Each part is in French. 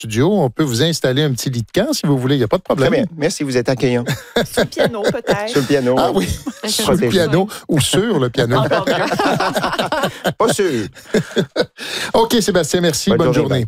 studio. On peut vous installer un petit lit de camp si vous voulez. Il n'y a pas de problème. Très bien. Merci, vous êtes accueillant. Sur le piano, peut-être. Sur le piano. Ah oui, sur le piano ou sur le piano. Pas sûr. OK, Sébastien, merci. Bonne journée.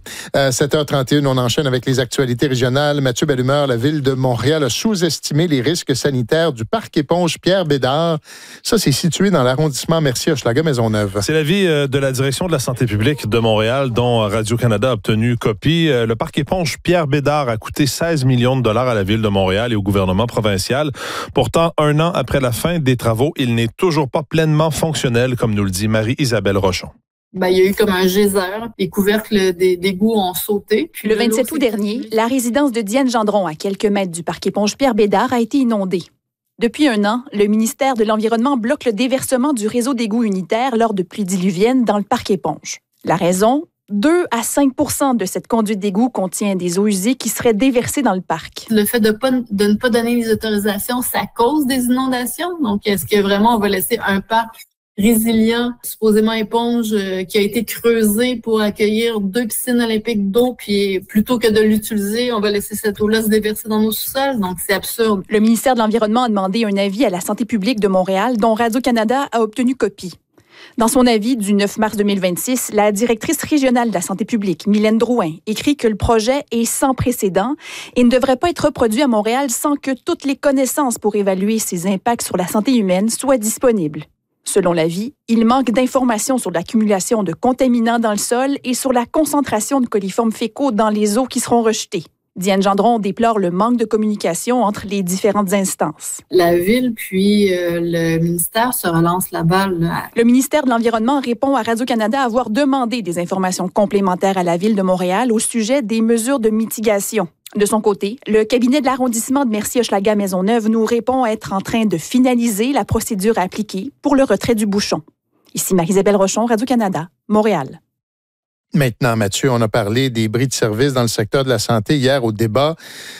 7h31, on enchaîne avec les actualités régionales. Mathieu Bellumeur, la Ville de Montréal a sous-estimé les risques sanitaires du parc éponge Pierre-Bédard. Ça, c'est situé dans l'arrondissement Mercier-Hochelaga-Maisonneuve. C'est l'avis de la Direction de la santé publique de Montréal dont Radio-Canada a obtenu copie. Le parc éponge Pierre-Bédard a coûté 16 millions de dollars à la Ville de Montréal et au gouvernement provincial. Pourtant, 1 an après la fin des travaux, il n'est toujours pas pleinement fonctionnel, comme nous le dit Marie-Isabelle Rochon. Il y a eu comme un geyser, les couvercles d'égouts ont sauté. Puis le 27 août dernier, la résidence de Diane Gendron, à quelques mètres du parc éponge Pierre-Bédard, a été inondée. Depuis 1 an, le ministère de l'Environnement bloque le déversement du réseau d'égouts unitaires lors de pluies diluviennes dans le parc éponge. La raison? 2 à 5 de cette conduite d'égout contient des eaux usées qui seraient déversées dans le parc. Le fait de ne pas donner les autorisations, ça cause des inondations. Donc, est-ce que vraiment on va laisser un parc résilient, supposément éponge, qui a été creusé pour accueillir 2 piscines olympiques d'eau, puis plutôt que de l'utiliser, on va laisser cette eau-là se déverser dans nos sous-sols. Donc, c'est absurde. Le ministère de l'Environnement a demandé un avis à la santé publique de Montréal, dont Radio-Canada a obtenu copie. Dans son avis du 9 mars 2026, la directrice régionale de la santé publique, Mylène Drouin, écrit que le projet est sans précédent et ne devrait pas être reproduit à Montréal sans que toutes les connaissances pour évaluer ses impacts sur la santé humaine soient disponibles. Selon l'avis, il manque d'informations sur l'accumulation de contaminants dans le sol et sur la concentration de coliformes fécaux dans les eaux qui seront rejetées. Diane Gendron déplore le manque de communication entre les différentes instances. La Ville puis le ministère se relancent la balle. Le ministère de l'Environnement répond à Radio-Canada avoir demandé des informations complémentaires à la Ville de Montréal au sujet des mesures de mitigation. De son côté, le cabinet de l'arrondissement de Mercier-Hochelaga-Maisonneuve nous répond être en train de finaliser la procédure à appliquer pour le retrait du bouchon. Ici Marie-Isabelle Rochon, Radio-Canada, Montréal. Maintenant, Mathieu, on a parlé des bris de service dans le secteur de la santé hier au débat.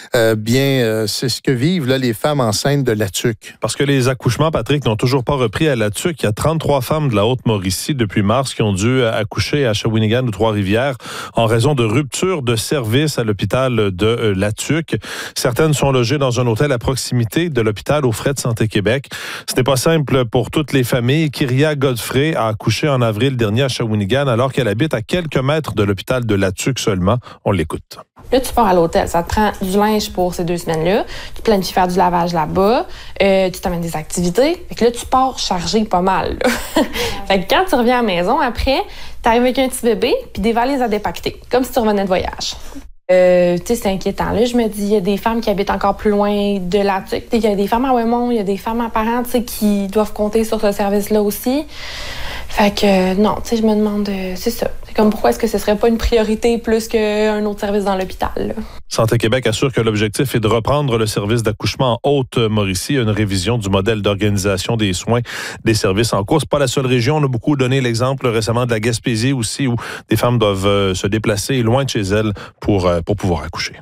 C'est ce que vivent là, les femmes enceintes de Latuc. Parce que les accouchements, Patrick, n'ont toujours pas repris à Latuc. Il y a 33 femmes de la Haute-Mauricie depuis mars qui ont dû accoucher à Shawinigan ou Trois-Rivières en raison de rupture de service à l'hôpital de Latuc. Certaines sont logées dans un hôtel à proximité de l'hôpital aux frais de Santé Québec. Ce n'est pas simple pour toutes les familles. Kyria Godfrey a accouché en avril dernier à Shawinigan alors qu'elle habite à quelques mètres de l'hôpital de Latuc seulement. On l'écoute. Là, tu pars à l'hôtel. Ça te prend du linge pour ces 2 semaines-là. Tu planifies faire du lavage là-bas. Tu t'amènes des activités. Fait que là, tu pars chargé pas mal. Fait que quand tu reviens à la maison, après, t'arrives avec un petit bébé puis des valises à dépaqueter, comme si tu revenais de voyage. Tu sais, c'est inquiétant. Là, je me dis, il y a des femmes qui habitent encore plus loin de Latuc. Il y a des femmes à Ouémont, il y a des femmes à Parent, tu sais, qui doivent compter sur ce service-là aussi. Fait que, non, tu sais, je me demande, c'est ça. C'est comme pourquoi est-ce que ce serait pas une priorité plus qu'un autre service dans l'hôpital, là? Santé Québec assure que l'objectif est de reprendre le service d'accouchement en Haute-Mauricie, une révision du modèle d'organisation des soins des services en cours. C'est pas la seule région. On a beaucoup donné l'exemple récemment de la Gaspésie aussi, où des femmes doivent se déplacer loin de chez elles pour pouvoir accoucher.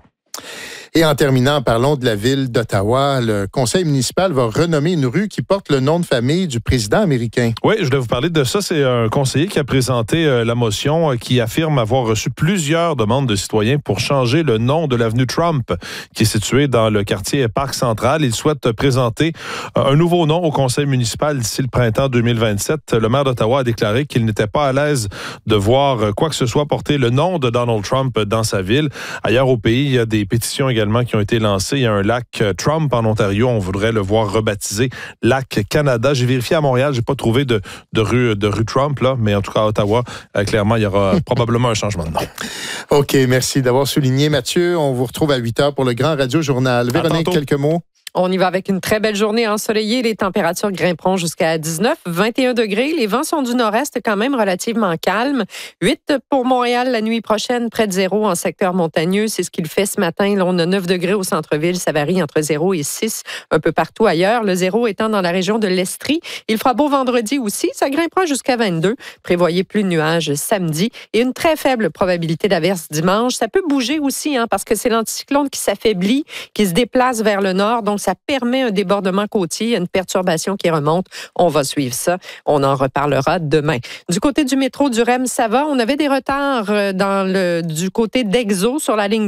Et en terminant, parlons de la ville d'Ottawa. Le conseil municipal va renommer une rue qui porte le nom de famille du président américain. Oui, je voulais vous parler de ça. C'est un conseiller qui a présenté la motion qui affirme avoir reçu plusieurs demandes de citoyens pour changer le nom de l'avenue Trump, qui est située dans le quartier Parc Central. Il souhaite présenter un nouveau nom au conseil municipal d'ici le printemps 2027. Le maire d'Ottawa a déclaré qu'il n'était pas à l'aise de voir quoi que ce soit porter le nom de Donald Trump dans sa ville. Ailleurs au pays, il y a des pétitions également qui ont été lancées. Il y a un lac Trump en Ontario. On voudrait le voir rebaptisé Lac Canada. J'ai vérifié à Montréal. J'ai pas trouvé de rue Trump, là, mais en tout cas à Ottawa, clairement, il y aura probablement un changement de nom. OK, merci d'avoir souligné, Mathieu. On vous retrouve à 8h pour le Grand Radio Journal. Véronique, quelques mots? On y va avec une très belle journée ensoleillée. Les températures grimperont jusqu'à 19, 21 degrés. Les vents sont du nord-est quand même relativement calmes. 8 pour Montréal la nuit prochaine, près de 0 en secteur montagneux. C'est ce qu'il fait ce matin. Là, on a 9 degrés au centre-ville. Ça varie entre 0 et 6 un peu partout ailleurs. Le 0 étant dans la région de l'Estrie. Il fera beau vendredi aussi. Ça grimpera jusqu'à 22. Prévoyez plus de nuages samedi et une très faible probabilité d'averse dimanche. Ça peut bouger aussi parce que c'est l'anticyclone qui s'affaiblit, qui se déplace vers le nord. Donc, ça permet un débordement côtier, une perturbation qui remonte. On va suivre ça. On en reparlera demain. Du côté du métro du REM, ça va. On avait des retards du côté d'Exo sur la ligne